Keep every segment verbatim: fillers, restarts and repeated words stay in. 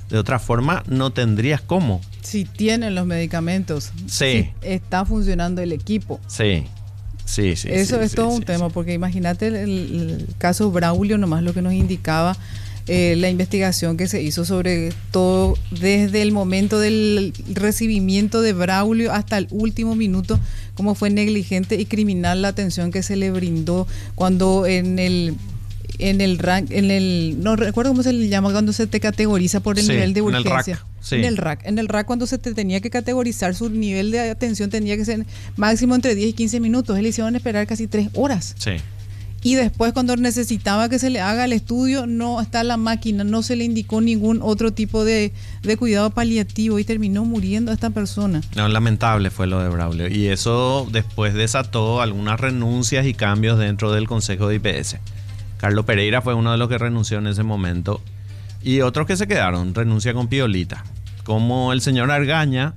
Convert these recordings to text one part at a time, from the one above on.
De otra forma, no tendrías cómo. Si tienen los medicamentos. Sí. Si está funcionando el equipo. Sí. Sí, sí. Eso sí, es sí, todo sí, un sí, tema, sí. porque imagínate el, el caso Braulio, nomás lo que nos indicaba eh, la investigación que se hizo sobre todo desde el momento del recibimiento de Braulio hasta el último minuto, cómo fue negligente y criminal la atención que se le brindó cuando en el en el rank, en el no recuerdo cómo se le llama cuando se te categoriza por el Sí, nivel de en el urgencia. R A C, sí. En el R A C, en el R A C cuando se te tenía que categorizar su nivel de atención tenía que ser máximo entre diez y quince minutos. Él le hicieron esperar casi tres horas. Sí. Y después cuando necesitaba que se le haga el estudio, no está la máquina, no se le indicó ningún otro tipo de, de cuidado paliativo y terminó muriendo esta persona. No, lamentable fue lo de Braulio. Y eso después desató algunas renuncias y cambios dentro del Consejo de I P S. Carlos Pereira fue uno de los que renunció en ese momento. Y otros que se quedaron, renuncia con piolita. Como el señor Argaña,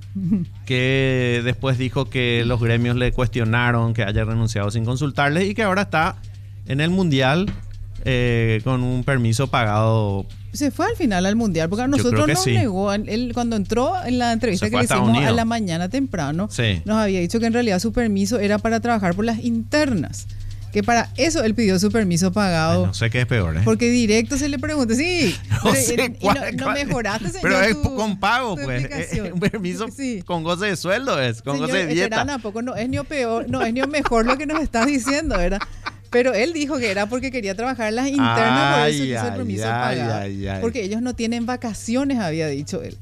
que después dijo que los gremios le cuestionaron que haya renunciado sin consultarles y que ahora está en el Mundial eh, con un permiso pagado. Se fue al final al Mundial, porque a nosotros nos sí. negó. Él, cuando entró en la entrevista que le hicimos a la mañana temprano, sí. nos había dicho que en realidad su permiso era para trabajar por las internas. Que para eso él pidió su permiso pagado. Ay, no sé qué es peor, ¿eh? Porque directo se le pregunta, sí. No pero, sé y, cuál, y no, cuál, no mejoraste, señor. Pero es tu, con pago, tu pues. Es un permiso sí. con goce de sueldo, es. Con señor, goce de dieta. Terana, ¿a poco no es ni o peor, no es ni o mejor lo que nos estás diciendo, ¿verdad? Pero él dijo que era porque quería trabajar en las internas, ay, por eso hizo el permiso ay, pagado. Ay, ay. Porque ellos no tienen vacaciones, había dicho él.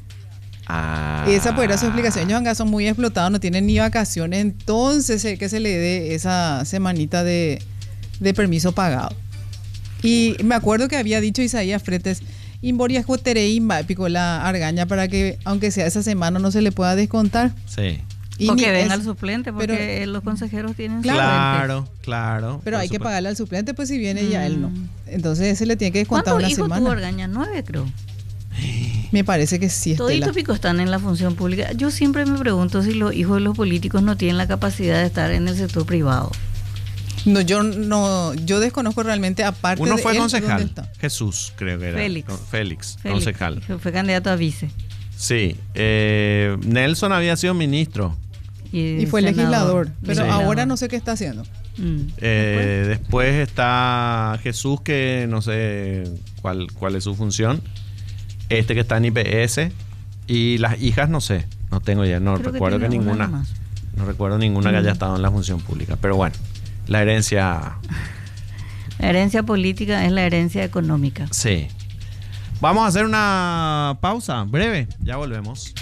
Ah. Y esa pues era su explicación. Ellos acá son muy explotados, no tienen ni vacaciones. Entonces, que se le dé esa semanita de, de permiso pagado. Y me acuerdo que había dicho Isaías Fretes, Imboria Jutereimba, picó la Argaña para que, aunque sea esa semana, no se le pueda descontar. Sí. Y o que venga el suplente, porque pero, los consejeros tienen claro, suplentes. Claro, pero hay supuesto. que pagarle al suplente, pues si viene mm. ya él no. Entonces se le tiene que descontar una semana. ¿Cuántos hijos tuvo Argaña? Nueve, creo. Me parece que sí. Toditos picos están en la función pública. Yo siempre me pregunto si los hijos de los políticos no tienen la capacidad de estar en el sector privado. No, yo no, yo desconozco realmente aparte Uno de fue él, concejal, Jesús, creo que era. Félix. Félix, Félix concejal. Fue candidato a vice. Sí, eh, Nelson había sido ministro. Y, y fue senador. legislador, pero sí. ahora no sé qué está haciendo. Mm. Eh, después está Jesús, que no sé cuál, cuál es su función. Este que está en I P S. Y las hijas no sé, no tengo ya, no Creo recuerdo que, que ninguna. No recuerdo ninguna mm. que haya estado en la función pública. Pero bueno, la herencia. La herencia política es la herencia económica. Sí. Vamos a hacer una pausa breve, ya volvemos.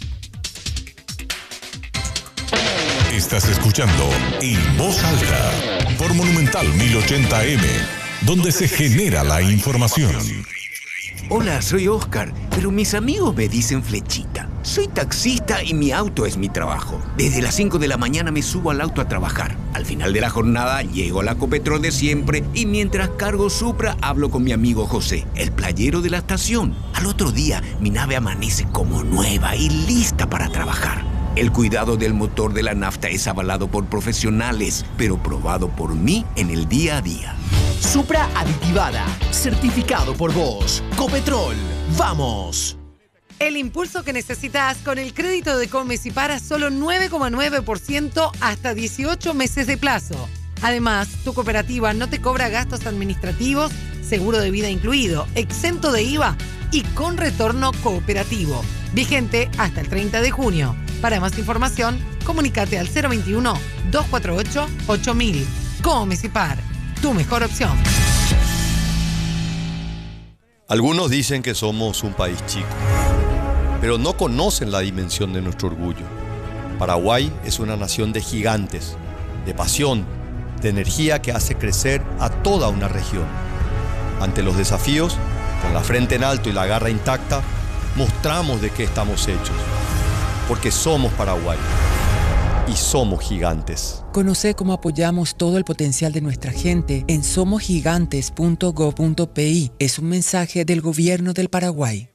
Estás escuchando En Voz Alta por Monumental mil ochenta eme, donde se genera la información. Hola, soy Oscar, pero mis amigos me dicen Flechita. Soy taxista y mi auto es mi trabajo. Desde las cinco de la mañana me subo al auto a trabajar. Al final de la jornada llego a la Copetrol de siempre y mientras cargo Supra hablo con mi amigo José, el playero de la estación. Al otro día mi nave amanece como nueva y lista para trabajar. El cuidado del motor de la nafta es avalado por profesionales, pero probado por mí en el día a día. Supra aditivada, certificado por vos. Copetrol, ¡vamos! El impulso que necesitas con el crédito de Comecipar a solo nueve coma nueve por ciento hasta dieciocho meses de plazo. Además, tu cooperativa no te cobra gastos administrativos, seguro de vida incluido, exento de I V A y con retorno cooperativo. Vigente hasta el treinta de junio. Para más información, comunícate al cero veintiuno, dos cuatro ocho, ocho mil. Comecipar, tu mejor opción. Algunos dicen que somos un país chico, pero no conocen la dimensión de nuestro orgullo. Paraguay es una nación de gigantes, de pasión, de energía que hace crecer a toda una región. Ante los desafíos, con la frente en alto y la garra intacta, mostramos de qué estamos hechos. Porque somos Paraguay y somos gigantes. Conoce cómo apoyamos todo el potencial de nuestra gente en somos gigantes punto gob punto pi. Es un mensaje del gobierno del Paraguay.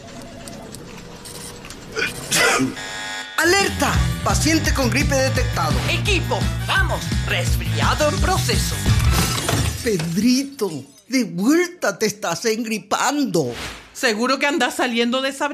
¡Alerta! Paciente con gripe detectado. Equipo, vamos, resfriado en proceso. Pedrito, de vuelta te estás engripando. Seguro que andas saliendo de esa